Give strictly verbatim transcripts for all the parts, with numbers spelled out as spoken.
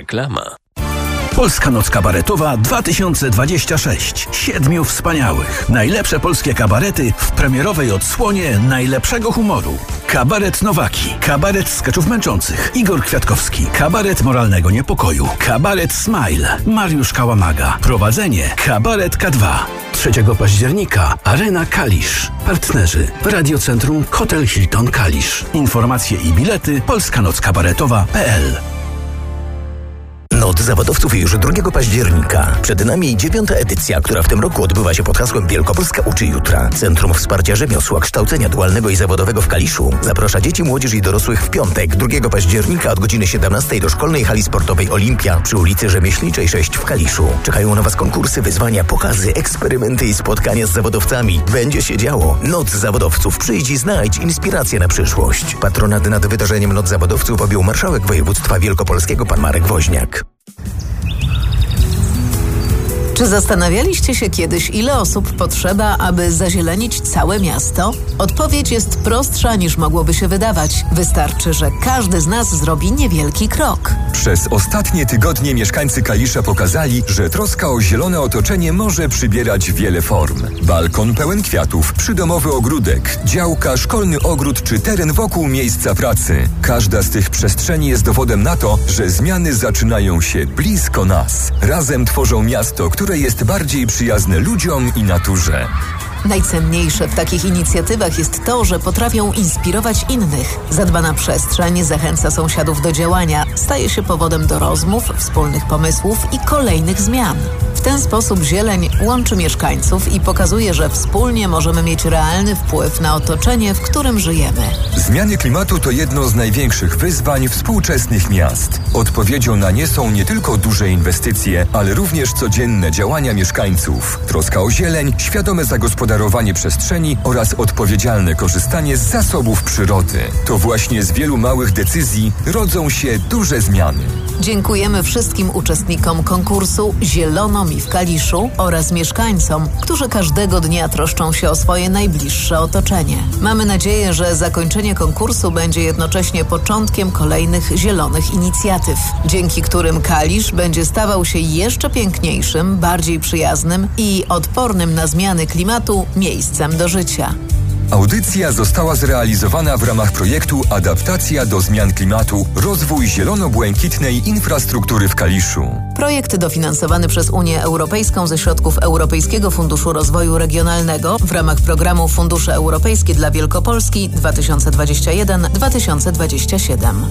Reklama. Polska Noc Kabaretowa dwa tysiące dwadzieścia sześć. Siedmiu wspaniałych. Najlepsze polskie kabarety w premierowej odsłonie najlepszego humoru. Kabaret Nowaki. Kabaret skeczów męczących. Igor Kwiatkowski. Kabaret moralnego niepokoju. Kabaret Smile. Mariusz Kałamaga. Prowadzenie Kabaret K dwa. trzeciego października Arena Kalisz. Partnerzy Radiocentrum Hotel Hilton Kalisz. Informacje i bilety polska noc kabaretowa kropka p l. Noc zawodowców już drugiego października. Przed nami dziewiąta edycja, która w tym roku odbywa się pod hasłem Wielkopolska uczy jutra. Centrum Wsparcia Rzemiosła, Kształcenia Dualnego i Zawodowego w Kaliszu zaprasza dzieci, młodzież i dorosłych w piątek, drugiego października od godziny siedemnastej do szkolnej hali sportowej Olimpia przy ulicy Rzemieślniczej sześć w Kaliszu. Czekają na Was konkursy, wyzwania, pokazy, eksperymenty i spotkania z zawodowcami. Będzie się działo. Noc zawodowców. Przyjdź i znajdź inspirację na przyszłość. Patronat nad wydarzeniem Noc zawodowców objął marszałek województwa wielkopolskiego pan Marek Woźniak. Czy zastanawialiście się kiedyś, ile osób potrzeba, aby zazielenić całe miasto? Odpowiedź jest prostsza niż mogłoby się wydawać. Wystarczy, że każdy z nas zrobi niewielki krok. Przez ostatnie tygodnie mieszkańcy Kalisza pokazali, że troska o zielone otoczenie może przybierać wiele form. Balkon pełen kwiatów, przydomowy ogródek, działka, szkolny ogród czy teren wokół miejsca pracy. Każda z tych przestrzeni jest dowodem na to, że zmiany zaczynają się blisko nas. Razem tworzą miasto, które które jest bardziej przyjazne ludziom i naturze. Najcenniejsze w takich inicjatywach jest to, że potrafią inspirować innych. Zadbana przestrzeń zachęca sąsiadów do działania, staje się powodem do rozmów, wspólnych pomysłów i kolejnych zmian. W ten sposób zieleń łączy mieszkańców i pokazuje, że wspólnie możemy mieć realny wpływ na otoczenie, w którym żyjemy. Zmiany klimatu to jedno z największych wyzwań współczesnych miast. Odpowiedzią na nie są nie tylko duże inwestycje, ale również codzienne działania mieszkańców. Troska o zieleń, świadome zagospodarowanie przestrzeni oraz odpowiedzialne korzystanie z zasobów przyrody. To właśnie z wielu małych decyzji rodzą się duże zmiany. Dziękujemy wszystkim uczestnikom konkursu Zielono mi w Kaliszu oraz mieszkańcom, którzy każdego dnia troszczą się o swoje najbliższe otoczenie. Mamy nadzieję, że zakończenie konkursu będzie jednocześnie początkiem kolejnych zielonych inicjatyw, dzięki którym Kalisz będzie stawał się jeszcze piękniejszym, bardziej przyjaznym i odpornym na zmiany klimatu miejscem do życia. Audycja została zrealizowana w ramach projektu Adaptacja do zmian klimatu, rozwój zielono-błękitnej infrastruktury w Kaliszu. Projekt dofinansowany przez Unię Europejską ze środków Europejskiego Funduszu Rozwoju Regionalnego w ramach programu Fundusze Europejskie dla Wielkopolski dwa tysiące dwudziesty pierwszy do dwa tysiące dwudziestego siódmego.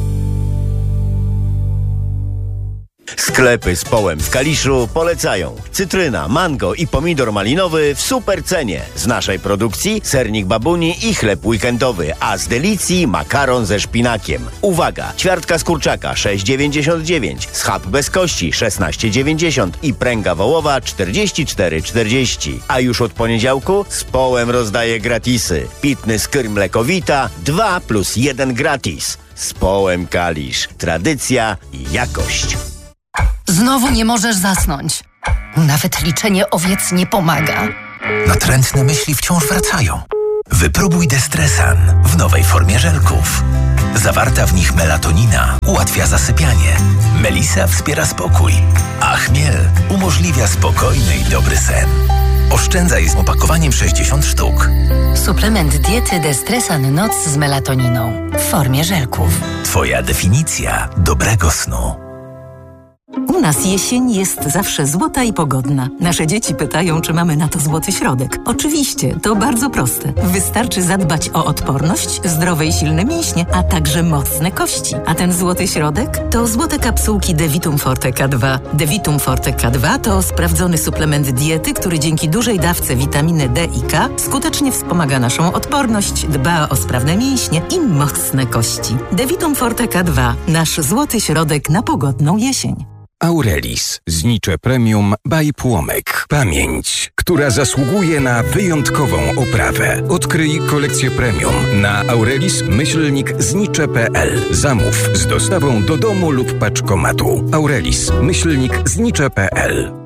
Sklepy z Połem w Kaliszu polecają cytryna, mango i pomidor malinowy w super cenie. Z naszej produkcji sernik babuni i chleb weekendowy, a z Delicji makaron ze szpinakiem. Uwaga! Ćwiartka z kurczaka sześć dziewięćdziesiąt dziewięć, schab bez kości szesnaście dziewięćdziesiąt i pręga wołowa czterdzieści cztery czterdzieści. A już od poniedziałku z Połem rozdaje gratisy. Pitny skyr mlekowita dwa plus jeden gratis. Z Połem Kalisz. Tradycja i jakość. Znowu nie możesz zasnąć. Nawet liczenie owiec nie pomaga. Natrętne myśli wciąż wracają. Wypróbuj Destresan w nowej formie żelków. Zawarta w nich melatonina ułatwia zasypianie. Melisa wspiera spokój, a chmiel umożliwia spokojny i dobry sen. Oszczędzaj z opakowaniem sześćdziesiąt sztuk. Suplement diety Destresan Noc z melatoniną w formie żelków. Twoja definicja dobrego snu. U nas jesień jest zawsze złota i pogodna. Nasze dzieci pytają, czy mamy na to złoty środek. Oczywiście, to bardzo proste. Wystarczy zadbać o odporność, zdrowe i silne mięśnie, a także mocne kości. A ten złoty środek to złote kapsułki Devitum Forte K dwa. Devitum Forte K dwa to sprawdzony suplement diety, który dzięki dużej dawce witaminy D i K skutecznie wspomaga naszą odporność, dba o sprawne mięśnie i mocne kości. Devitum Forte K dwa. Nasz złoty środek na pogodną jesień. Aurelis. Znicze Premium by Płomek. Pamięć, która zasługuje na wyjątkową oprawę. Odkryj kolekcję Premium na aurelis myślnik znicze kropka p l. Zamów z dostawą do domu lub paczkomatu. Aurelis myślnik znicze kropka p l.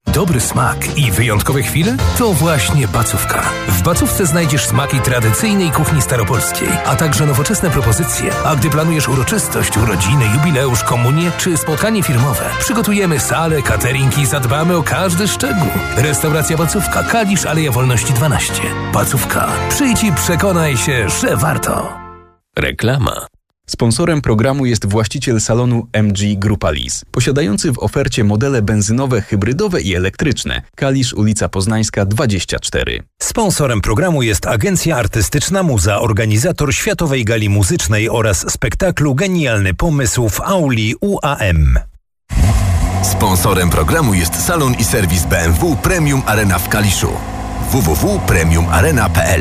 Dobry smak i wyjątkowe chwile? To właśnie Bacówka. W Bacówce znajdziesz smaki tradycyjnej kuchni staropolskiej, a także nowoczesne propozycje. A gdy planujesz uroczystość, urodziny, jubileusz, komunię czy spotkanie firmowe, przygotujemy salę, catering i zadbamy o każdy szczegół. Restauracja Bacówka, Kalisz, Aleja Wolności dwanaście. Bacówka. Przyjdź i przekonaj się, że warto. Reklama. Sponsorem programu jest właściciel salonu M G Grupa Lease, posiadający w ofercie modele benzynowe, hybrydowe i elektryczne. Kalisz, ulica Poznańska dwadzieścia cztery. Sponsorem programu jest Agencja Artystyczna Muza, organizator Światowej Gali Muzycznej oraz spektaklu Genialny Pomysł w auli U A M. Sponsorem programu jest salon i serwis B M W Premium Arena w Kaliszu. w w w kropka premium arena kropka p l.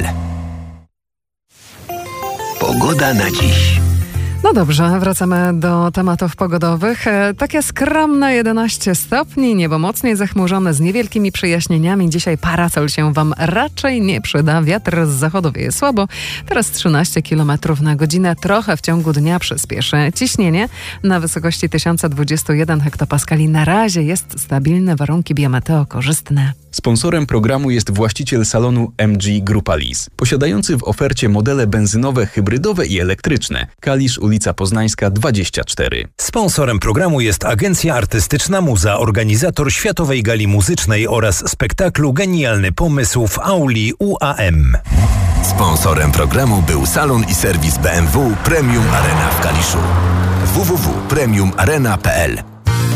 Pogoda na dziś. No dobrze, wracamy do tematów pogodowych. Takie skromne jedenaście stopni, niebo mocniej zachmurzone z niewielkimi przejaśnieniami. Dzisiaj parasol się wam raczej nie przyda. Wiatr z zachodu wieje słabo. Teraz trzynaście kilometrów na godzinę. Trochę w ciągu dnia przyspieszy. Ciśnienie na wysokości tysiąc dwadzieścia jeden hektopaskali. Na razie jest stabilne, warunki biometeo korzystne. Sponsorem programu jest właściciel salonu M G Grupa Lease, posiadający w ofercie modele benzynowe, hybrydowe i elektryczne. Kalisz, ulica Poznańska dwadzieścia cztery. Sponsorem programu jest Agencja Artystyczna Muza, organizator Światowej Gali Muzycznej oraz spektaklu Genialny Pomysł w auli U A M. Sponsorem programu był salon i serwis B M W Premium Arena w Kaliszu. w w w kropka premium arena kropka p l.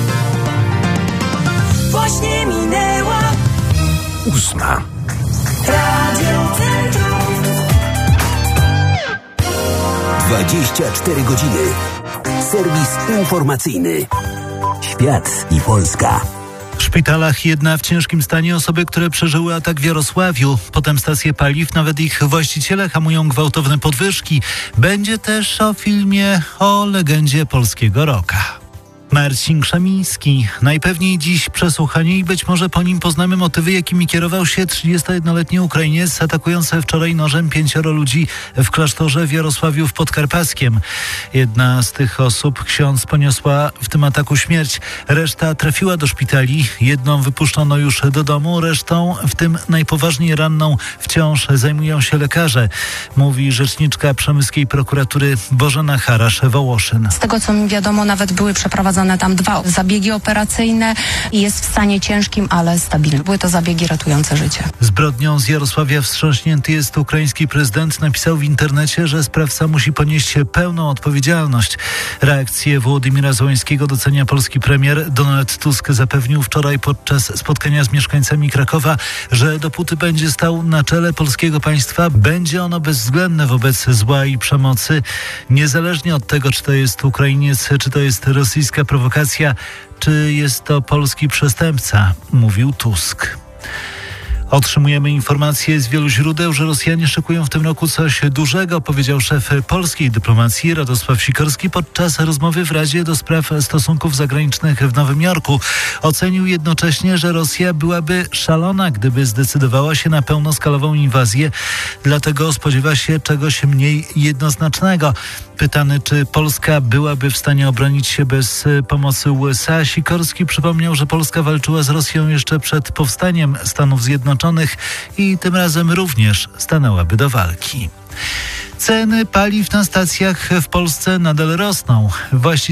Właśnie minęła ósma. Radio Centrum. dwadzieścia cztery godziny. Serwis informacyjny. Świat i Polska. W szpitalach jedna w ciężkim stanie osoby, które przeżyły atak w Jarosławiu. Potem stacje paliw, nawet ich właściciele hamują gwałtowne podwyżki. Będzie też o filmie o legendzie polskiego rocka. Marcin Krzemiński. Najpewniej dziś przesłuchanie i być może po nim poznamy motywy, jakimi kierował się trzydziestojednoletni Ukrainiec atakujący wczoraj nożem pięcioro ludzi w klasztorze w Jarosławiu w Podkarpackiem. Jedna z tych osób, ksiądz, poniosła w tym ataku śmierć. Reszta trafiła do szpitali. Jedną wypuszczono już do domu, resztą, w tym najpoważniej ranną, wciąż zajmują się lekarze, mówi rzeczniczka przemyskiej prokuratury Bożena Harasz-Wołoszyn. Z tego, co mi wiadomo, nawet były przeprowadzone tam dwa zabiegi operacyjne i jest w stanie ciężkim, ale stabilnym. Były to zabiegi ratujące życie. Zbrodnią z Jarosławia wstrząśnięty jest ukraiński prezydent. Napisał w internecie, że sprawca musi ponieść pełną odpowiedzialność. Reakcję Wołodymyra Zełenskiego docenia polski premier. Donald Tusk zapewnił wczoraj podczas spotkania z mieszkańcami Krakowa, że dopóty będzie stał na czele polskiego państwa, będzie ono bezwzględne wobec zła i przemocy. Niezależnie od tego, czy to jest Ukrainiec, czy to jest rosyjska prowokacja, czy jest to polski przestępca, mówił Tusk. Otrzymujemy informacje z wielu źródeł, że Rosjanie szykują w tym roku coś dużego, powiedział szef polskiej dyplomacji Radosław Sikorski podczas rozmowy w Radzie do Spraw Stosunków Zagranicznych w Nowym Jorku. Ocenił jednocześnie, że Rosja byłaby szalona, gdyby zdecydowała się na pełnoskalową inwazję, dlatego spodziewa się czegoś mniej jednoznacznego. Pytany, czy Polska byłaby w stanie obronić się bez pomocy U S A, Sikorski przypomniał, że Polska walczyła z Rosją jeszcze przed powstaniem Stanów Zjednoczonych i tym razem również stanęłaby do walki. Ceny paliw na stacjach w Polsce nadal rosną. Właściciele